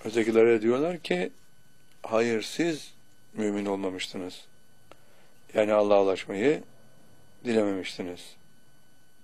Ötekilere diyorlar ki hayır, siz mümin olmamıştınız. Yani Allah'a ulaşmayı dilememiştiniz.